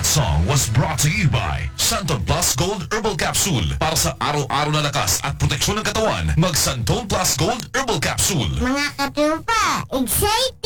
That song was brought to you by Santon Plus Gold Herbal Capsule. Para sa araw-araw na lakas at proteksyon ng katawan, mag Santon Plus Gold Herbal Capsule. Mga katupa, excited!